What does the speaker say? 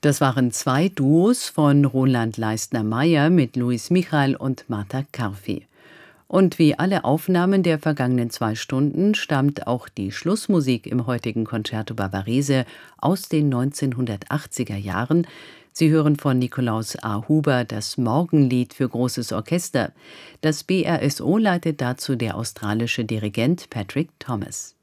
Das waren zwei Duos von Roland Leistner-Meyer mit Louis Michal und Martha Karfi. Und wie alle Aufnahmen der vergangenen 2 Stunden stammt auch die Schlussmusik im heutigen Concerto Barbarese aus den 1980er Jahren. Sie hören von Nikolaus A. Huber das Morgenlied für großes Orchester. Das BRSO leitet dazu der australische Dirigent Patrick Thomas.